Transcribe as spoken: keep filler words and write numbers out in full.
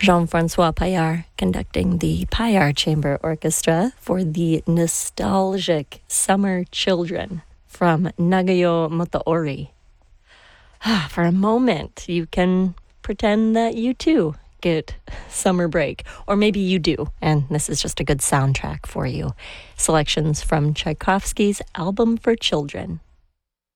Jean-Francois Paillard conducting the Paillard Chamber Orchestra for the nostalgic Summer Children from Nagayo Motoori. For a moment, you can pretend that you too get summer break, or maybe you do, and this is just a good soundtrack for you. Selections from Tchaikovsky's Album for Children.